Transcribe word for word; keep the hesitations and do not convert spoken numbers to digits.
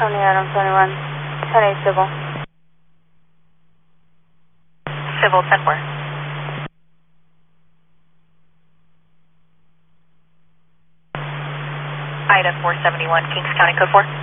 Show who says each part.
Speaker 1: Tony Adam twenty-one, ten eight civil.
Speaker 2: Civil ten four. Ida four seventy-one, Kings County code four.